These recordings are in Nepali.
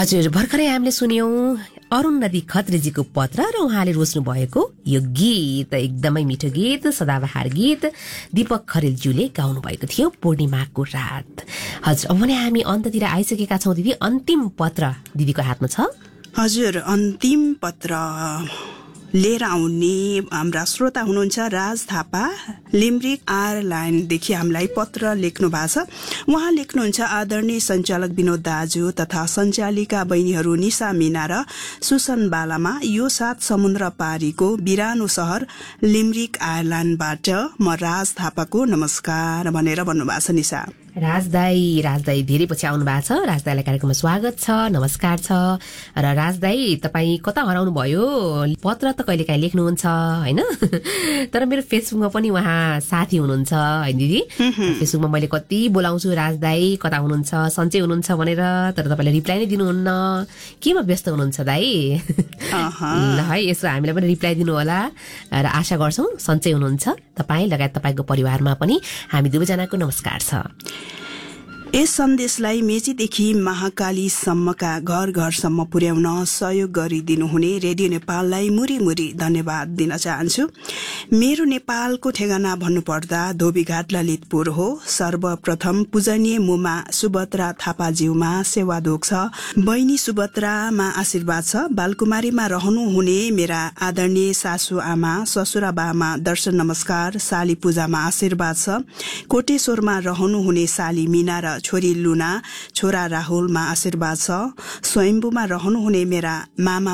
हजुर, भर्खरै हामीले सुन्यौं अरुणदि खत्रीजीको पत्र र उहाँले रोज्नु भएको यो गीत, एकदमै मिठो गीत, सदाबहार गीत दीपक खरेलज्यूले गाउनु भएको थियो पूर्णिमाको रात। हजुर, अब भने हामी अन्ततिर आइसकेका छौं दिदी। अन्तिम पत्र दिदीको हातमा छ। हजुर, अन्तिम पत्र लिएर आउने हाम्रा श्रोता हुनुहुन्छ राज थापा, लिम्रिक आयरल्यान्डदेखि हामीलाई पत्र लेख्नु भएको छ। उहाँ लेख्नुहुन्छ, आदरणीय सञ्चालक विनोद दाजु तथा सञ्चालिका बहिनीहरू निशा मीना र सुसन बालामा यो 7 समुद्र पारीको बिरानो शहर लिम्रिक आयरल्यान्डबाट म राज थापाको नमस्कार भनेर भन्नुभएको छ। निशा राजदाई धेरै पछि आउनु भएको छ। राजदाईलाई कार्यक्रममा स्वागत छ, नमस्कार छ। र राजदाई, तपाईँ कता हराउनु भयो? पत्र त कहिलेकाहीँ लेख्नुहुन्छ होइन, तर मेरो फेसबुकमा पनि उहाँ साथी हुनुहुन्छ है दिदी। फेसबुकमा मैले कति बोलाउँछु राजदाई कता हुनुहुन्छ, सन्चै हुनुहुन्छ भनेर, तर तपाईँले रिप्लाई नै दिनुहुन्न। केमा व्यस्त हुनुहुन्छ दाई? ल है, यसो हामीलाई पनि रिप्लाई दिनु होला र आशा गर्छौँ सन्चै हुनुहुन्छ। तपाईँ लगायत तपाईँको परिवारमा पनि हामी दुवैजनाको नमस्कार छ। यस सन्देशलाई मेचीदेखि महाकालीसम्मका घर घरसम्म पुर्याउन सहयोग गरिदिनुहुने रेडियो नेपाललाई मुरी धन्यवाद दिन चाहन्छु। मेरो नेपालको ठेगाना भन्नुपर्दा धोबीघाट ललितपुर हो। सर्वप्रथम पूजनीय मुमा सुभद्रा थापाज्यूमा सेवाधोक छ, बहिनी सुभद्रामा आशीर्वाद छ, बालकुमारीमा रहनुहुने मेरा आदरणीय सासू आमा, ससुराबामा दर्शन नमस्कार, साली पूजामा आशीर्वाद छ, कोटेश्वरमा रहनुहुने साली मीना र छोरी लुना, छोरा राहुलमा आशीर्वाद छ, स्वयम्बुमा रहनुहुने मेरा मामा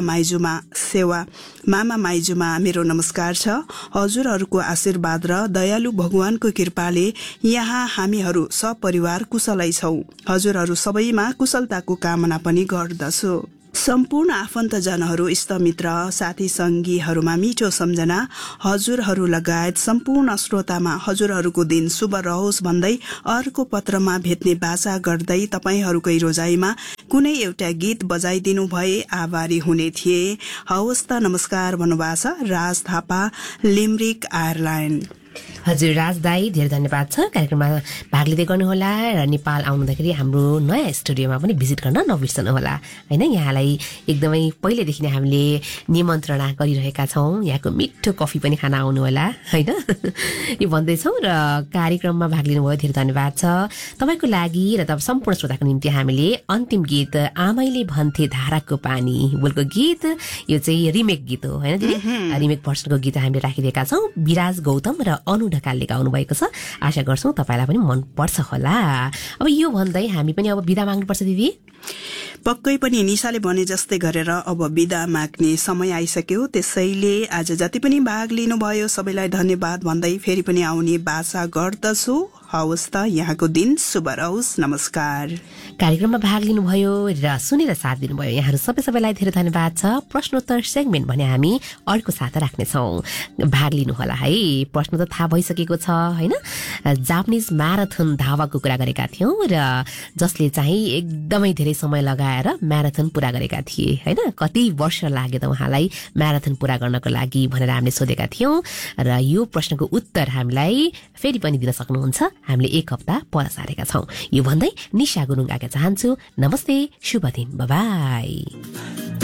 माइजूमा मेरो नमस्कार छ। हजुरहरूको आशीर्वाद र दयालु भगवानको कृपाले यहाँ हामीहरू सपरिवार कुशलै छौं। हजुरहरू सबैमा कुशलताको कामना पनि गर्दछु। सम्पूर्ण आफन्तजनहरू, इष्टमित्र, साथी सङ्गीहरूमा मिठो सम्झना। हजुरहरू लगायत सम्पूर्ण श्रोतामा हजुरहरूको दिन शुभ रहोस् भन्दै अर्को पत्रमा भेट्ने बाचा गर्दै तपाईहरूकै रोजाइमा कुनै एउटा गीत बजाइदिनु भए आभारी हुने थिए। हवस् त, नमस्कार भन्नुभएको छ राज थापा, लिम्रिक आयरल्यान्ड। हजुर राजदाई, धेरै धन्यवाद छ। कार्यक्रममा भाग लिँदै गर्नुहोला र नेपाल आउनुहुँदाखेरि हाम्रो नयाँ स्टुडियोमा पनि भिजिट गर्न नबिर्सनुहोला होइन। यहाँलाई एकदमै पहिलेदेखि नै हामीले निमन्त्रणा गरिरहेका छौँ। यहाँको मिठो कफी पनि खान आउनुहोला होइन। यो भन्दैछौँ र कार्यक्रममा भाग लिनुभयो, धेरै धन्यवाद छ तपाईँको लागि। र तब सम्पूर्ण श्रोताको निम्ति हामीले अन्तिम गीत आमैले भन्थे धाराको पानी बोलको गीत, यो चाहिँ रिमेक गीत हो होइन दिदी। रिमेक भर्सनको गीत हामीले राखिदिएका छौँ। विराज गौतम र अनु ढकालले गाउनु भएको छ। आशा गर्छौँ तपाईँलाई पनि मन पर्छ होला। अब यो भन्दै हामी पनि अब बिदा माग्नुपर्छ दिदी। पक्कै पनि निशाले भने जस्तै गरेर अब बिदा माग्ने समय आइसक्यो। त्यसैले आज जति पनि भाग लिनुभयो सबैलाई धन्यवाद भन्दै फेरि पनि आउने बाचा गर्दछु। हवस् त, यहाँको दिन शुभ रहोस्। नमस्कार। कार्यक्रममा भाग लिनुभयो र सुनेर साथ दिनुभयो यहाँहरू सबैलाई धेरै धन्यवाद छ। प्रश्नोत्तर सेगमेन्ट भने हामी अर्को साथ राख्नेछौँ, भाग लिनुहोला है। प्रश्न त थाहा भइसकेको छ होइन। जापानिज म्याराथन धावकको कुरा गरेका थियौँ र जसले चाहिँ एकदमै धेरै समय लगाएर म्याराथन पूरा गरेका थिए होइन। कति वर्ष लाग्यो त उहाँलाई म्याराथन पूरा गर्नको लागि भनेर हामीले सोधेका थियौँ र यो प्रश्नको उत्तर हामीलाई फेरि पनि दिन सक्नुहुन्छ। हामीले 1 हप्ता पर सारेका छौँ। यो भन्दै निशा गुरुङ आज्ञा चाहन्छु। नमस्ते, शुभ दिन, बाइ।